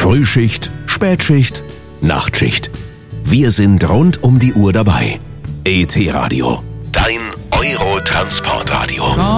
Frühschicht, Spätschicht, Nachtschicht. Wir sind rund um die Uhr dabei. ET Radio, dein Eurotransportradio.